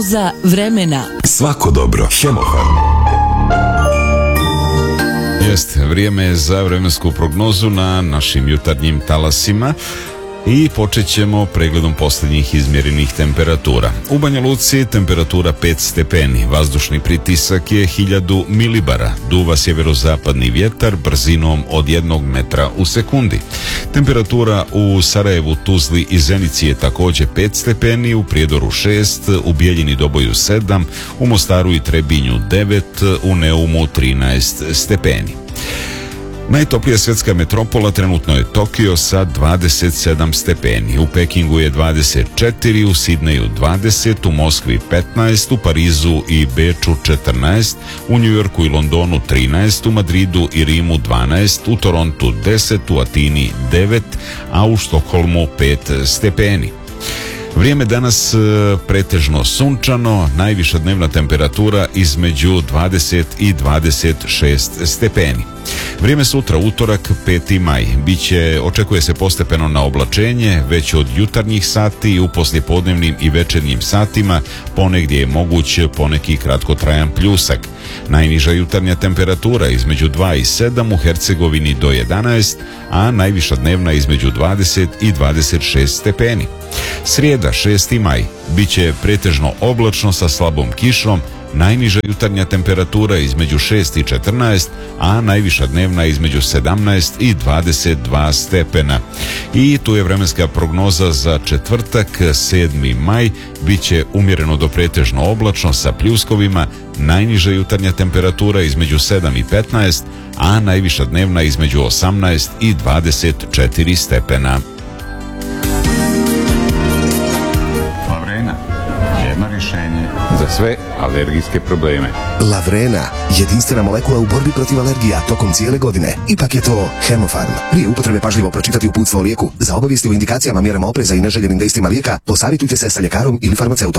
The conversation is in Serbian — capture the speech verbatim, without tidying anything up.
Za vremena. Svako dobro. Hemofarm. Jeste, vrijeme je za vremensku prognozu na našim jutarnjim talasima i počet ćemo pregledom posljednjih izmjerenih temperatura. U Banja Luci temperatura pet stepeni, vazdušni pritisak je hiljadu milibara, duva sjeverozapadni vjetar brzinom od jednog metra u sekundi. Temperatura u Sarajevu, Tuzli i Zenici je također pet stepeni, u Prijedoru šest, u Bijeljini Doboju sedam, u Mostaru i Trebinju devet, u Neumu trinaest stepeni. Najtoplija svjetska metropola trenutno je Tokio sa dvadeset sedam stepeni, u Pekingu je dvadeset četiri, u Sidneju dvadeset, u Moskvi petnaest, u Parizu i Beču četrnaest, u Njujorku i Londonu trinaest, u Madridu i Rimu dvanaest, u Torontu deset, u Atini devet, a u Štokholmu pet stepeni. Vrijeme danas pretežno sunčano, najviša dnevna temperatura između dvadeset i dvadeset šest stepeni. Vrijeme sutra, utorak, peti maj. Biće, očekuje se postepeno na oblačenje, već od jutarnjih sati i u poslijepodnevnim i večernjim satima, ponegdje je moguć poneki kratkotrajan pljusak. Najniža jutarnja temperatura između dva i sedam, u Hercegovini do jedanaest, a najviša dnevna između dvadeset i dvadeset šest stepeni. Srijeda, šesti maj, biće pretežno oblačno sa slabom kišom, najniža jutarnja temperatura između šest i četrnaest, a najviša dnevna između sedamnaest i dvadeset dva stepena. I tu je vremenska prognoza za četvrtak, sedmi maj, biće umjereno do pretežno oblačno sa pljuskovima, najniža jutarnja temperatura između sedam i petnaest, a najviša dnevna između osamnaest i dvadeset četiri stepena. Jedno rješenje za sve alergijske probleme. Lavrena, jedinstvena molekula u borbi protiv alergija tokom cijele godine. Ipak je to Hemofarm. Prije upotrebe pažljivo pročitati uputstvo o lijeku. Za obavijesti o indikacijama, mjerama opreza i neželjenim dejstvima lijeka, posavitujte se sa ljekarom ili farmaceutom.